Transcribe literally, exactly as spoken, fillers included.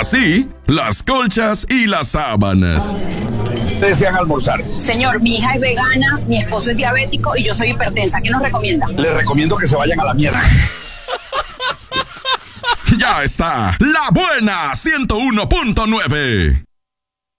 sí, las colchas y las sábanas. Desean almorzar. Señor, mi hija es vegana, mi esposo es diabético y yo soy hipertensa. ¿Qué nos recomienda? Les recomiendo que se vayan a la mierda. Ya está, La Buena ciento uno punto nueve.